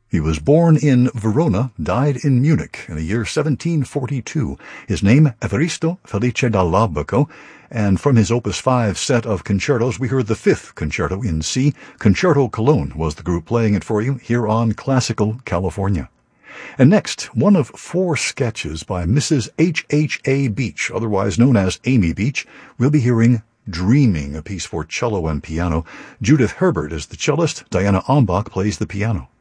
He was born in Verona, died in Munich in the year 1742. His name, Evaristo Felice da Labaco, and from his Opus 5 set of concertos, we heard the fifth concerto in C. Concerto Cologne was the group playing it for you here on Classical California. And next, one of four sketches by Mrs. H.H.A. Beach, otherwise known as Amy Beach. We'll be hearing Dreaming, a piece for cello and piano. Judith Herbert is the cellist, Diana Ombach plays the piano.